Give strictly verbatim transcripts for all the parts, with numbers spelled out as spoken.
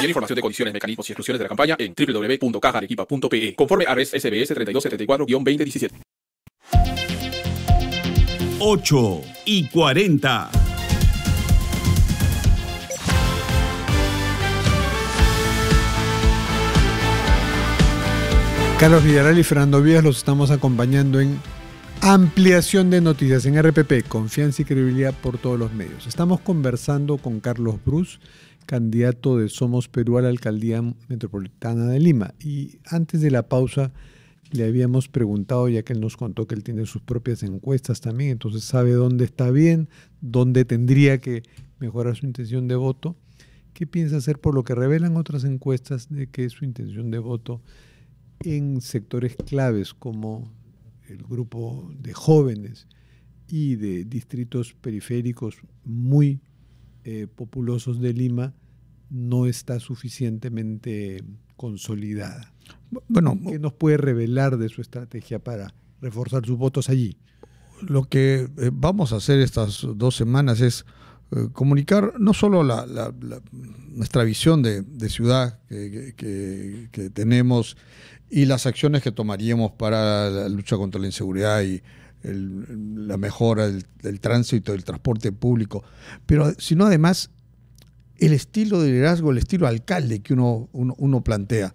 Mayor información de condiciones, mecanismos y exclusiones de la campaña en doble u doble u doble u punto caja arequipa punto pe e. Conforme a Res S B S treinta y dos setenta y cuatro guión veinte diecisiete. ocho y cuarenta. Carlos Villarreal y Fernando Vías los estamos acompañando en Ampliación de Noticias en R P P, confianza y credibilidad por todos los medios. Estamos conversando con Carlos Brus, candidato de Somos Perú a la Alcaldía Metropolitana de Lima. Y antes de la pausa le habíamos preguntado, ya que él nos contó que él tiene sus propias encuestas también, entonces sabe dónde está bien, dónde tendría que mejorar su intención de voto. ¿Qué piensa hacer por lo que revelan otras encuestas de que su intención de voto en sectores claves como el grupo de jóvenes y de distritos periféricos muy eh, populosos de Lima no está suficientemente consolidada? Bueno, ¿qué nos puede revelar de su estrategia para reforzar sus votos allí? Lo que eh, vamos a hacer estas dos semanas es eh, comunicar no solo la, la, la, nuestra visión de, de ciudad que, que, que tenemos y las acciones que tomaríamos para la lucha contra la inseguridad y el, la mejora del, del tránsito, del transporte público, pero sino además el estilo de liderazgo, el estilo alcalde que uno, uno, uno plantea.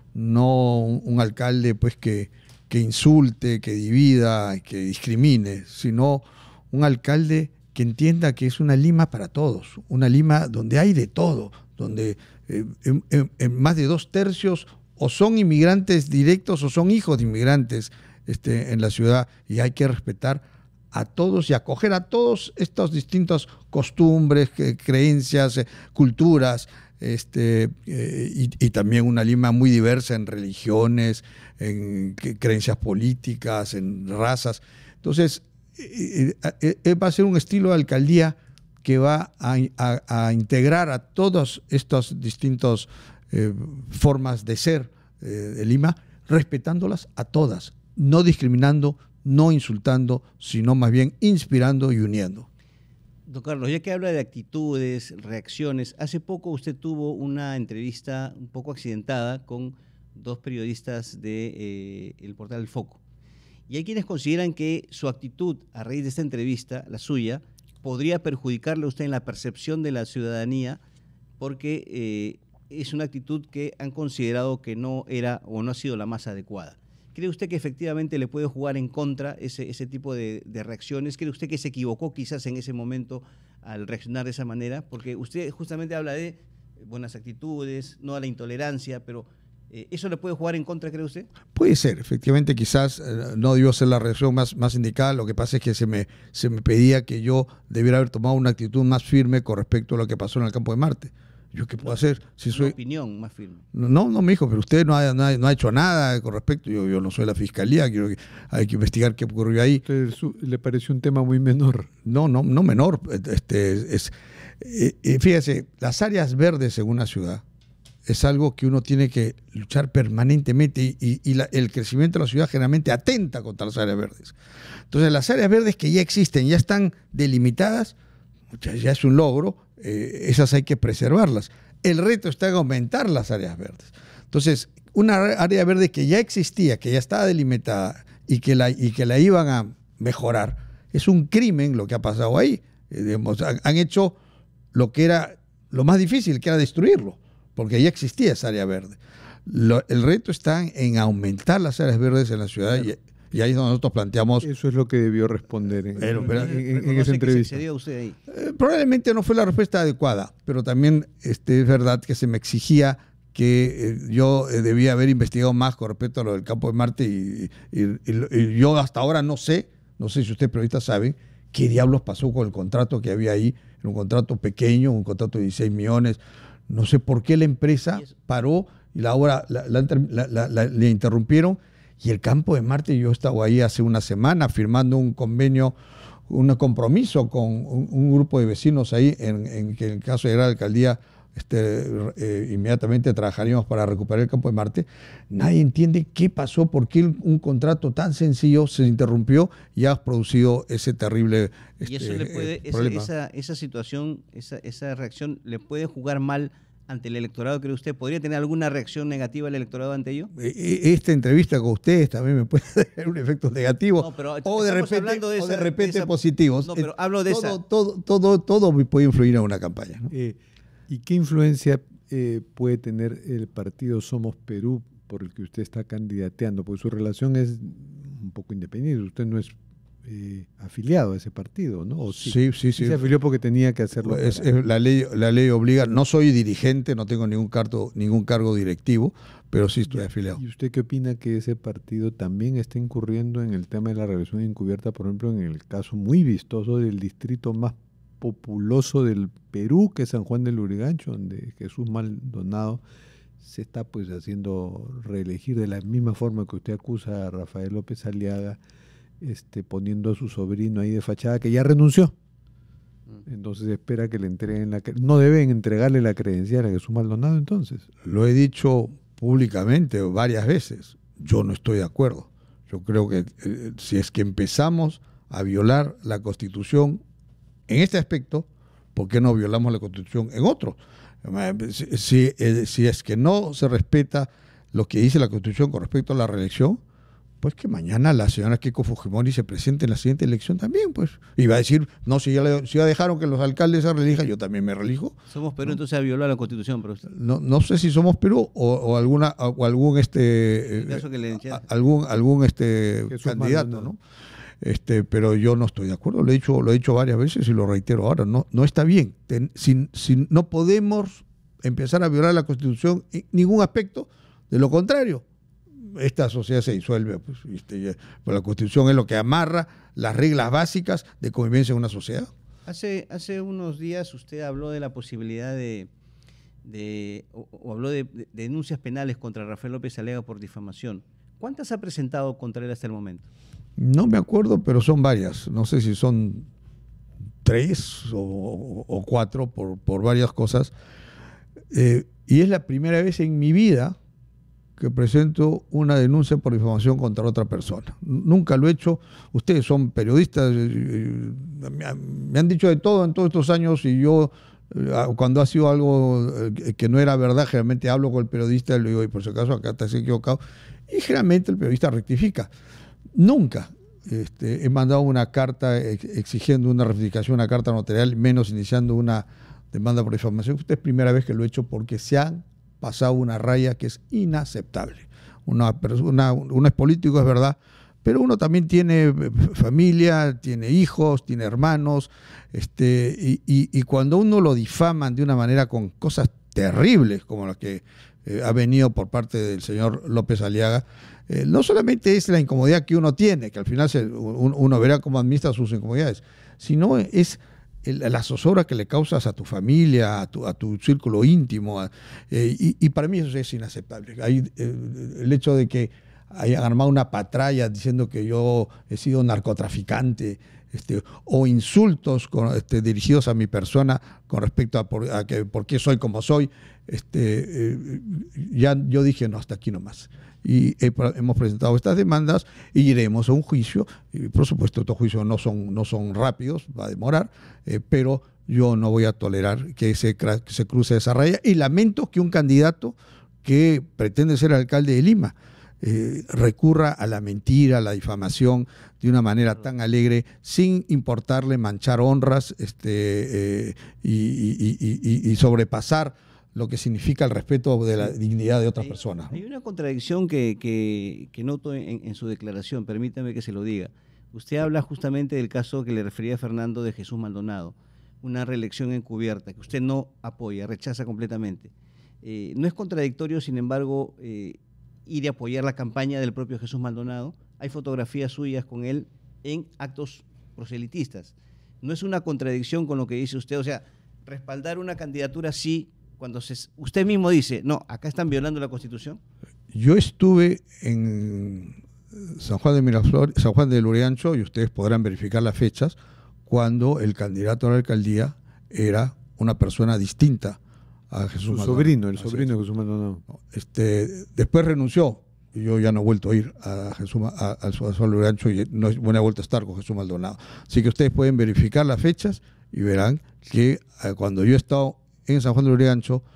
No un alcalde pues que, que insulte, que divida, que discrimine, sino un alcalde que entienda que es una Lima para todos, una Lima donde hay de todo, donde eh, en, en, en más de dos tercios o son inmigrantes directos o son hijos de inmigrantes este, en la ciudad, y hay que respetar a todos y acoger a todos estos distintas costumbres, creencias, culturas, este, eh, y, y también una Lima muy diversa en religiones, en creencias políticas, en razas. Entonces, eh, eh, va a ser un estilo de alcaldía que va a, a, a integrar a todas estas distintas eh, formas de ser eh, de Lima, respetándolas a todas, no discriminando, no insultando, sino más bien inspirando y uniendo. Don Carlos, ya que habla de actitudes, reacciones, hace poco usted tuvo una entrevista un poco accidentada con dos periodistas del de, eh, portal El Foco. Y hay quienes consideran que su actitud a raíz de esta entrevista, la suya, podría perjudicarle a usted en la percepción de la ciudadanía, porque eh, es una actitud que han considerado que no era o no ha sido la más adecuada. ¿Cree usted que efectivamente le puede jugar en contra ese, ese tipo de, de reacciones? ¿Cree usted que se equivocó quizás en ese momento al reaccionar de esa manera? Porque usted justamente habla de buenas actitudes, no a la intolerancia, pero eh, ¿eso le puede jugar en contra, cree usted? Puede ser, efectivamente quizás eh, no debió ser la reacción más, más indicada. Lo que pasa es que se me, se me pedía que yo debiera haber tomado una actitud más firme con respecto a lo que pasó en el campo de Marte. ¿Yo qué puedo no, hacer? Si una soy... opinión más firme. No, no, me dijo, pero usted no ha, no ha, no ha hecho nada con respecto. Yo, yo no soy la fiscalía, quiero que, hay que investigar qué ocurrió ahí. ¿Usted le pareció un tema muy menor? No, no, no menor. Este, es, eh, fíjese, las áreas verdes en una ciudad es algo que uno tiene que luchar permanentemente y, y, y la, el crecimiento de la ciudad generalmente atenta contra las áreas verdes. Entonces, las áreas verdes que ya existen, ya están delimitadas, ya, ya es un logro. Eh, esas hay que preservarlas. El reto está en aumentar las áreas verdes. Entonces, una área verde que ya existía, que ya estaba delimitada y que la, y que la iban a mejorar, es un crimen lo que ha pasado ahí. Eh, digamos, han, han hecho lo que era lo más difícil, que era destruirlo, porque ya existía esa área verde. Lo, el reto está en aumentar las áreas verdes en la ciudad. Claro. y, Y ahí es donde nosotros planteamos... Eso es lo que debió responder en, pero, pero, en, en, en esa entrevista. Se usted ahí. Eh, probablemente no fue la respuesta adecuada, pero también este, es verdad que se me exigía que eh, yo eh, debía haber investigado más con respecto a lo del campo de Marte y, y, y, y yo hasta ahora no sé, no sé si ustedes periodistas saben, qué diablos pasó con el contrato que había ahí, era un contrato pequeño, un contrato de dieciséis millones, no sé por qué la empresa paró y la obra la, la, la, la, la, le interrumpieron. Y el campo de Marte, yo estaba ahí hace una semana firmando un convenio, un compromiso con un, un grupo de vecinos ahí, en, en que en el caso de la alcaldía, este, eh, inmediatamente trabajaríamos para recuperar el campo de Marte. Nadie entiende qué pasó, por qué un contrato tan sencillo se interrumpió y ha producido ese terrible este, y eso le puede, eh, esa, esa, esa situación, esa, esa reacción le puede jugar mal ante el electorado, cree usted? ¿Podría tener alguna reacción negativa el electorado ante ello? Esta entrevista con ustedes también me puede tener un efecto negativo, No, pero o de estamos repente, hablando de o de esa- repente de esa- positivos. No, pero hablo de todo, esa- todo, todo, todo me puede influir en una campaña, ¿no? Eh, ¿Y qué influencia eh, puede tener el partido Somos Perú por el que usted está candidateando? Porque su relación es un poco independiente. Usted no es eh, afiliado a ese partido, ¿no? ¿O sí? Sí, sí, sí. Se afilió porque tenía que hacerlo. Es- para- es- la ley, la ley obliga. No soy dirigente, no tengo ningún cargo, ningún cargo directivo, pero sí estoy afiliado. ¿Y usted qué opina que ese partido también está incurriendo en el tema de la revolución encubierta, por ejemplo, en el caso muy vistoso del distrito más populoso del Perú, que es San Juan del Lurigancho, donde Jesús Maldonado se está pues haciendo reelegir de la misma forma que usted acusa a Rafael López Aliaga, este, poniendo a su sobrino ahí de fachada, que ya renunció? Entonces espera que le entreguen la... cre- No deben entregarle la credencial a Jesús Maldonado, entonces. Lo he dicho públicamente varias veces. Yo no estoy de acuerdo. Yo creo que eh, si es que empezamos a violar la Constitución en este aspecto, ¿por qué no violamos la Constitución en otro? Si, si, eh, si es que no se respeta lo que dice la Constitución con respecto a la reelección, pues que mañana la señora Keiko Fujimori se presente en la siguiente elección también, pues. Y va a decir, no, si ya, le- si ya dejaron que los alcaldes se reelijan, yo también me reelijo. Somos Perú, entonces ha violado la Constitución, pero usted. No, no sé si somos Perú o, o alguna o algún este El caso que le eh, decía. a- algún algún este Jesús candidato, Maldonado. ¿no? Este, pero yo no estoy de acuerdo, lo he dicho, lo he dicho varias veces y lo reitero ahora, no, no está bien. Ten- sin, sin- no podemos empezar a violar la Constitución en ningún aspecto, de lo contrario, esta sociedad se disuelve, pues, este, ya- pues la Constitución es lo que amarra las reglas básicas de convivencia en una sociedad. Hace, hace unos días usted habló de la posibilidad de, de o, o habló de, de denuncias penales contra Rafael López Aliaga por difamación. ¿Cuántas ha presentado contra él hasta el momento? No me acuerdo, pero son varias. No sé si son tres o, o cuatro por, por varias cosas. Eh, y es la primera vez en mi vida que presento una denuncia por difamación contra otra persona. Nunca lo he hecho. Ustedes son periodistas, eh, me han, me han dicho de todo en todos estos años y yo, eh, cuando ha sido algo eh, que no era verdad, generalmente hablo con el periodista y le digo, y por si acaso acá te has equivocado. Y generalmente el periodista rectifica. Nunca este, he mandado una carta ex- exigiendo una rectificación, una carta notarial, menos iniciando una demanda por difamación. Esta es la primera vez que lo he hecho porque se han pasado una raya que es inaceptable. Una persona, uno es político, es verdad, pero uno también tiene familia, tiene hijos, tiene hermanos, este, y, y, y cuando uno lo difaman de una manera con cosas terribles como las que eh, ha venido por parte del señor López Aliaga, eh, no solamente es la incomodidad que uno tiene, que al final se, un, uno verá cómo administra sus incomodidades, sino es el, la zozobra que le causas a tu familia, a tu, a tu círculo íntimo, a, eh, y, y para mí eso es inaceptable. Hay, eh, el hecho de que hayan armado una patraña diciendo que yo he sido narcotraficante, este, o insultos con, este, dirigidos a mi persona con respecto a por, a que, por qué soy como soy, este, eh, ya yo dije, no, hasta aquí nomás. Y he, hemos presentado estas demandas y iremos a un juicio. Y por supuesto, estos juicios no son, no son rápidos, va a demorar, eh, pero yo no voy a tolerar que se, que se cruce esa raya. Y lamento que un candidato que pretende ser alcalde de Lima eh, recurra a la mentira, a la difamación de una manera tan alegre, sin importarle manchar honras este, eh, y, y, y, y, y sobrepasar lo que significa el respeto de la dignidad de otras hay, personas. Hay una contradicción que, que, que noto en, en su declaración, permítame que se lo diga. Usted habla justamente del caso que le refería a Fernando de Jesús Maldonado, una reelección encubierta que usted no apoya, rechaza completamente. Eh, no es contradictorio, sin embargo, eh, ir a apoyar la campaña del propio Jesús Maldonado. Hay fotografías suyas con él en actos proselitistas. No es una contradicción con lo que dice usted, o sea, respaldar una candidatura sí, cuando se, usted mismo dice, no, acá están violando la Constitución. Yo estuve en San Juan de Miraflores, San Juan de Lurigancho, y ustedes podrán verificar las fechas, cuando el candidato a la alcaldía era una persona distinta a Jesús Su Maldonado. sobrino, el Así sobrino es. de Jesús Maldonado. Este, después renunció y yo ya no he vuelto a ir a Jesús, a, a, a San Juan de Lurigancho y no he vuelto a estar con Jesús Maldonado. Así que ustedes pueden verificar las fechas y verán que eh, cuando yo he estado en San Juan de Lurigancho,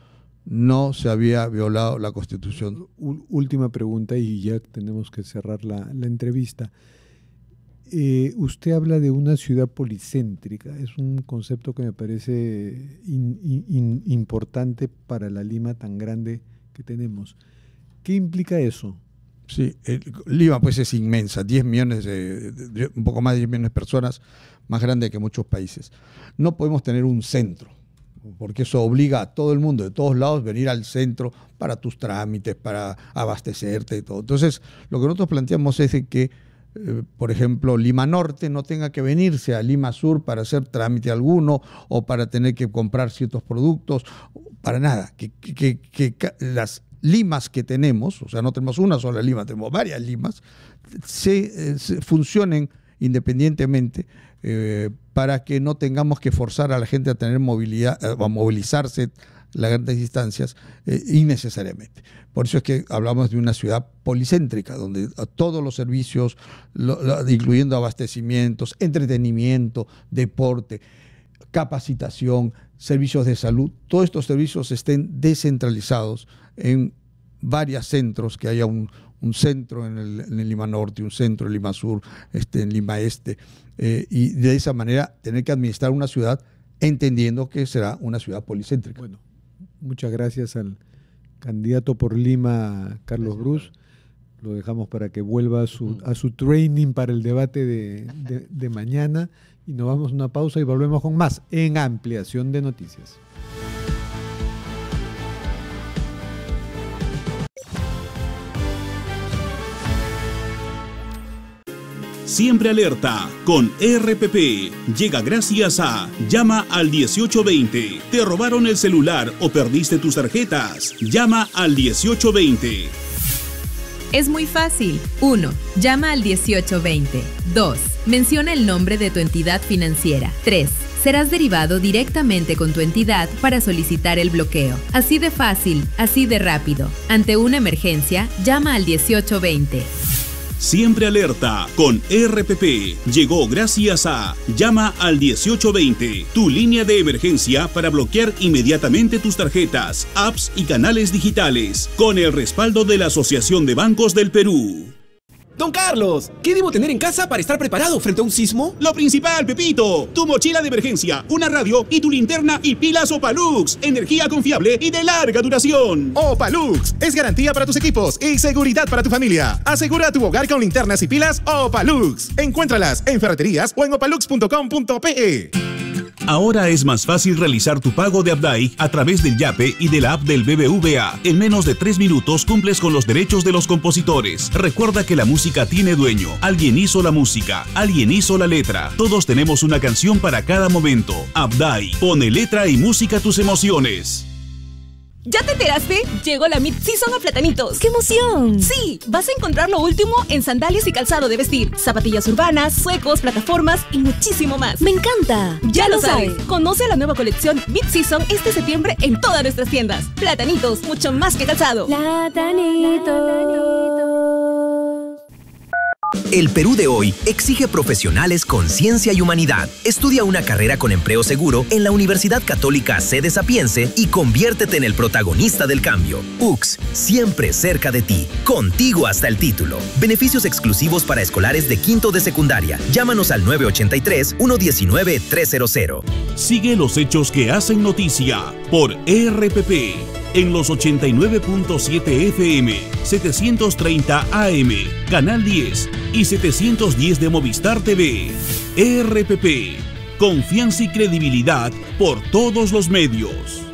no se había violado la Constitución. Última pregunta y ya tenemos que cerrar la, la entrevista. Eh, usted habla de una ciudad policéntrica, es un concepto que me parece in, in, importante para la Lima tan grande que tenemos. ¿Qué implica eso? Sí, el, Lima pues es inmensa, diez millones, de, de, de, un poco más de diez millones de personas, más grande que muchos países. No podemos tener un centro, porque eso obliga a todo el mundo de todos lados a venir al centro para tus trámites, para abastecerte y todo. Entonces, lo que nosotros planteamos es de que, eh, por ejemplo, Lima Norte no tenga que venirse a Lima Sur para hacer trámite alguno o para tener que comprar ciertos productos, para nada, que, que, que, que las limas que tenemos, o sea, no tenemos una sola lima, tenemos varias limas, se, eh, se funcionen independientemente eh, para que no tengamos que forzar a la gente a tener movilidad, a movilizarse las grandes distancias eh, innecesariamente. Por eso es que hablamos de una ciudad policéntrica, donde todos los servicios, lo, lo, incluyendo abastecimientos, entretenimiento, deporte, capacitación, servicios de salud, todos estos servicios estén descentralizados en varios centros, que haya un, un centro en el, en el Lima Norte, un centro en Lima Sur, este, en Lima Este, eh, y de esa manera tener que administrar una ciudad entendiendo que será una ciudad policéntrica. Bueno, muchas gracias al candidato por Lima, Carlos Brus. Lo dejamos para que vuelva a su, a su training para el debate de, de, de mañana, y nos vamos a una pausa y volvemos con más en Ampliación de Noticias. Siempre Alerta con R P P llega gracias a Llama al dieciocho veinte. ¿Te robaron el celular o perdiste tus tarjetas? Llama al dieciocho veinte. Es muy fácil. uno. Llama al dieciocho veinte. dos. Menciona el nombre de tu entidad financiera. tres. Serás derivado directamente con tu entidad para solicitar el bloqueo. Así de fácil, así de rápido. Ante una emergencia, llama al dieciocho veinte. Siempre Alerta con R P P llegó gracias a Llama al dieciocho veinte, tu línea de emergencia para bloquear inmediatamente tus tarjetas, apps y canales digitales, con el respaldo de la Asociación de Bancos del Perú. Don Carlos, ¿qué debo tener en casa para estar preparado frente a un sismo? Lo principal, Pepito, tu mochila de emergencia, una radio y tu linterna y pilas Opalux, energía confiable y de larga duración. Opalux es garantía para tus equipos y seguridad para tu familia. Asegura tu hogar con linternas y pilas Opalux. Encuéntralas en ferreterías o en opalux punto com punto pe. Ahora es más fácil realizar tu pago de Abdai a través del Yape y de la app del B B V A. En menos de tres minutos cumples con los derechos de los compositores. Recuerda que la música tiene dueño. Alguien hizo la música, alguien hizo la letra. Todos tenemos una canción para cada momento. Abdai, pone letra y música a tus emociones. ¿Ya te enteraste? Llegó la Mid-Season a Platanitos. ¡Qué emoción! Sí, vas a encontrar lo último en sandalias y calzado de vestir, zapatillas urbanas, suecos, plataformas y muchísimo más. ¡Me encanta! Ya, ya lo sabes. sabes. Conoce la nueva colección Mid-Season este septiembre en todas nuestras tiendas. Platanitos, mucho más que calzado. Platanitos. El Perú de hoy exige profesionales con ciencia y humanidad. Estudia una carrera con empleo seguro en la Universidad Católica Sede Sapiense y conviértete en el protagonista del cambio. U C S, siempre cerca de ti, contigo hasta el título. Beneficios exclusivos para escolares de quinto de secundaria. Llámanos al nueve ocho tres, uno uno nueve, tres cero cero. Sigue los hechos que hacen noticia por R P P en los ochenta y nueve punto siete F M, setecientos treinta A M, Canal diez y setecientos diez de Movistar T V. R P P, confianza y credibilidad por todos los medios.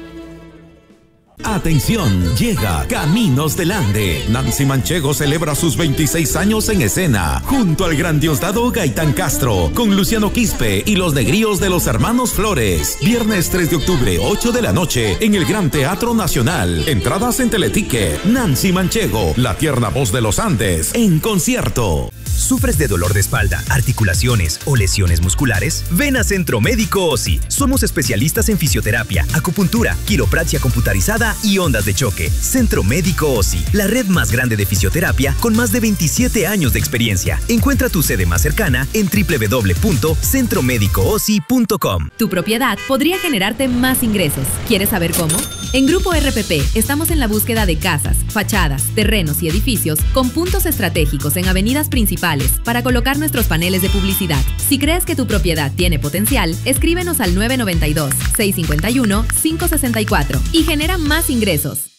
Atención, llega Caminos del Ande. Nancy Manchego celebra sus veintiséis años en escena, junto al gran Diosdado Gaitán Castro, con Luciano Quispe y los negríos de los hermanos Flores. Viernes tres de octubre, ocho de la noche, en el Gran Teatro Nacional. Entradas en Teleticket. Nancy Manchego, la tierna voz de los Andes, en concierto. ¿Sufres de dolor de espalda, articulaciones o lesiones musculares? Ven a Centro Médico OSI. Somos especialistas en fisioterapia, acupuntura, quiropraxia computarizada y ondas de choque. Centro Médico OSI, la red más grande de fisioterapia con más de veintisiete años de experiencia. Encuentra tu sede más cercana en doble u doble u doble u punto centro médico osi punto com. Tu propiedad podría generarte más ingresos. ¿Quieres saber cómo? En Grupo R P P estamos en la búsqueda de casas, fachadas, terrenos y edificios con puntos estratégicos en avenidas principales para colocar nuestros paneles de publicidad. Si crees que tu propiedad tiene potencial, escríbenos al nueve nueve dos, seis cinco uno, cinco seis cuatro y genera más ingresos.